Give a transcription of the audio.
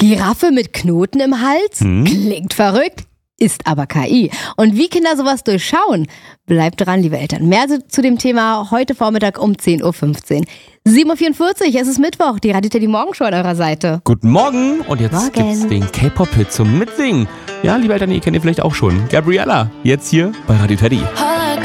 Giraffe mit Knoten im Hals? Klingt verrückt, ist aber KI. Und wie Kinder sowas durchschauen? Bleibt dran, liebe Eltern. Mehr zu dem Thema heute Vormittag um 10.15 Uhr. 7.44 Uhr, es ist Mittwoch, die Radio Teddy Morgenshow an eurer Seite. Guten Morgen und jetzt gibt's den K-Pop-Hit zum Mitsingen. Ja, liebe Eltern, ihr kennt ihn vielleicht auch schon. Gabriella, jetzt hier bei Radio Teddy.